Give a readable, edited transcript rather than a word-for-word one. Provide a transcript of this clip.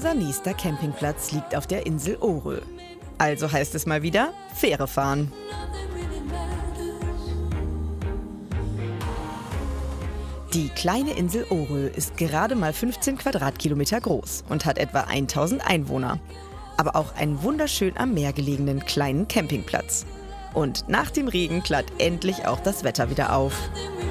Unser nächster Campingplatz liegt auf der Insel Årö. Also heißt es mal wieder Fähre fahren. Die kleine Insel Årö ist gerade mal 15 Quadratkilometer groß und hat etwa 1000 Einwohner. Aber auch einen wunderschön am Meer gelegenen kleinen Campingplatz. Und nach dem Regen klart endlich auch das Wetter wieder auf.